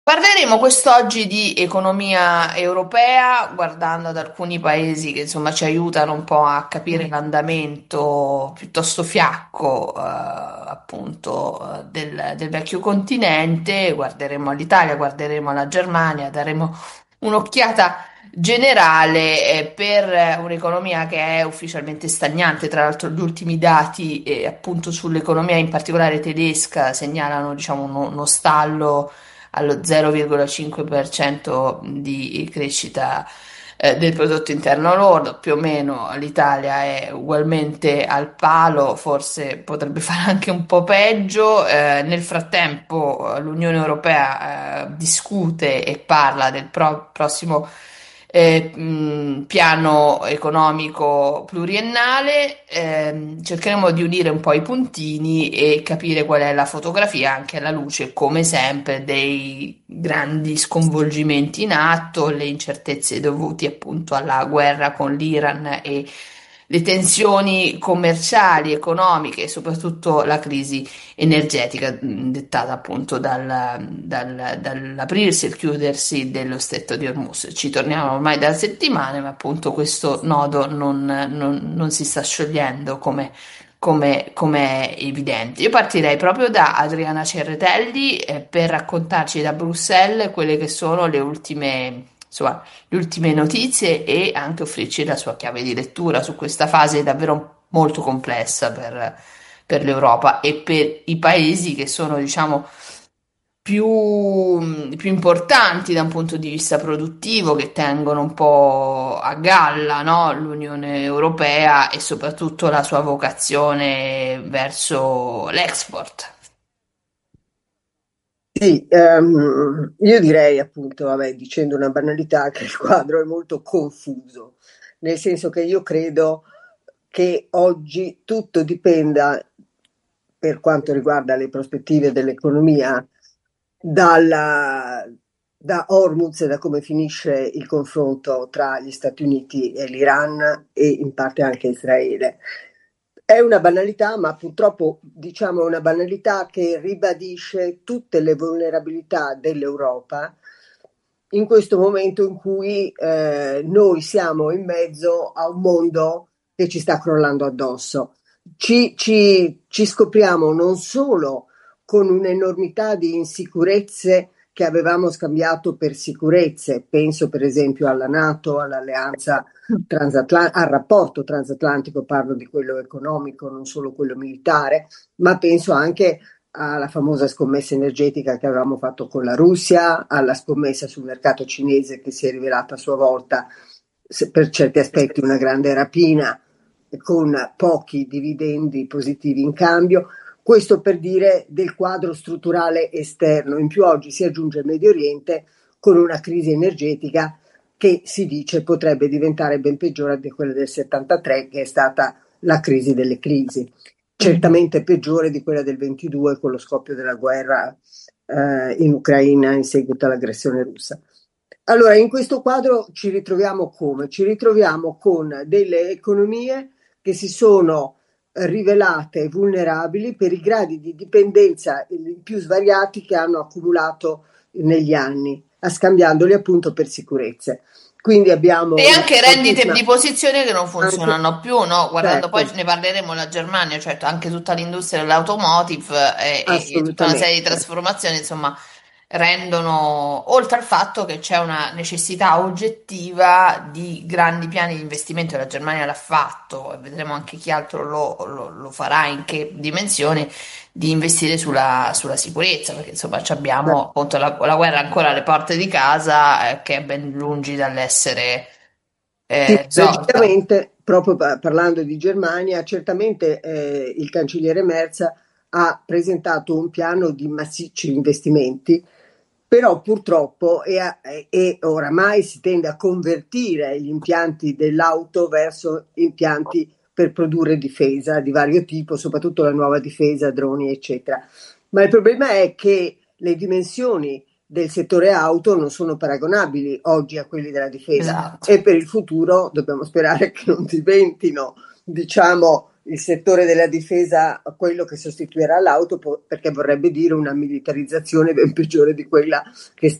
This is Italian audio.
Parleremo quest'oggi di economia europea, guardando ad alcuni paesi che insomma ci aiutano un po' a capire l'andamento piuttosto fiacco, appunto, del vecchio continente. Guarderemo all'Italia, guarderemo alla Germania, daremo un'occhiata generale, per un'economia che è ufficialmente stagnante. Tra l'altro, gli ultimi dati, appunto sull'economia in particolare tedesca segnalano, diciamo, uno stallo allo 0,5% di crescita del prodotto interno lordo. Più o meno l'Italia è ugualmente al palo, forse potrebbe fare anche un po' peggio. Nel frattempo l'Unione Europea discute e parla del prossimo piano economico pluriennale. Cercheremo di unire un po' i puntini e capire qual è la fotografia, anche alla luce, come sempre, dei grandi sconvolgimenti in atto, le incertezze dovuti appunto alla guerra con l'Iran e le tensioni commerciali, economiche e soprattutto la crisi energetica, dettata appunto dall'aprirsi e il chiudersi dello stretto di Hormuz. Ci torniamo ormai da settimane, ma appunto questo nodo non si sta sciogliendo come è evidente. Io partirei proprio da Adriana Cerretelli, per raccontarci da Bruxelles quelle che sono le ultime notizie e anche offrirci la sua chiave di lettura su questa fase davvero molto complessa per l'Europa e per i paesi che sono, diciamo, più importanti da un punto di vista produttivo, che tengono un po' a galla, no? L'Unione Europea e soprattutto la sua vocazione verso l'export. Sì, io direi appunto, vabbè, dicendo una banalità, che il quadro è molto confuso, nel senso che io credo che oggi tutto dipenda, per quanto riguarda le prospettive dell'economia, dalla, da Hormuz e da come finisce il confronto tra gli Stati Uniti e l'Iran e in parte anche Israele. È una banalità, ma purtroppo diciamo una banalità che ribadisce tutte le vulnerabilità dell'Europa in questo momento in cui noi siamo in mezzo a un mondo che ci sta crollando addosso. Ci scopriamo non solo con un'enormità di insicurezze che avevamo scambiato per sicurezze, penso per esempio alla NATO, all'alleanza al rapporto transatlantico, parlo di quello economico, non solo quello militare, ma penso anche alla famosa scommessa energetica che avevamo fatto con la Russia, alla scommessa sul mercato cinese che si è rivelata a sua volta per certi aspetti una grande rapina con pochi dividendi positivi in cambio. Questo per dire del quadro strutturale esterno. In più oggi si aggiunge il Medio Oriente con una crisi energetica che si dice potrebbe diventare ben peggiore di quella del 73, che è stata la crisi delle crisi, Mhm. certamente peggiore di quella del 22 con lo scoppio della guerra in Ucraina in seguito all'aggressione russa. Allora, in questo quadro ci ritroviamo come? Ci ritroviamo con delle economie che si sono rivelate vulnerabili per i gradi di dipendenza più svariati che hanno accumulato negli anni, scambiandoli appunto per sicurezze. Quindi E abbiamo una anche rendite fortissima di posizione che non anche, funzionano più, no? Guardando poi, certo, ne parleremo, la Germania, certo, anche tutta l'industria dell'automotive, e tutta una serie di assolutamente. trasformazioni, insomma, rendono, oltre al fatto che c'è una necessità oggettiva di grandi piani di investimento, e la Germania l'ha fatto, e vedremo anche chi altro lo farà, in che dimensione, di investire sulla sicurezza, perché insomma ci abbiamo appunto la guerra ancora alle porte di casa, che è ben lungi dall'essere Sì, risolta. logicamente, proprio parlando di Germania, certamente il cancelliere Merz ha presentato un piano di massicci investimenti, però purtroppo e oramai si tende a convertire gli impianti dell'auto verso impianti per produrre difesa di vario tipo, soprattutto la nuova difesa, droni, eccetera. Ma il problema è che le dimensioni del settore auto non sono paragonabili oggi a quelli della difesa Esatto. e per il futuro dobbiamo sperare che non diventino, diciamo, il settore della difesa quello che sostituirà l'auto, perché vorrebbe dire una militarizzazione ben peggiore di quella che